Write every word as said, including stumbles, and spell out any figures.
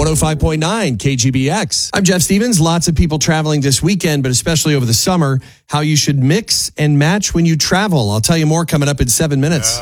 one oh five point nine K G B X. I'm Jeff Stevens. Lots of people traveling this weekend, but especially over the summer, how you should mix and match when you travel. I'll tell you more coming up in seven minutes.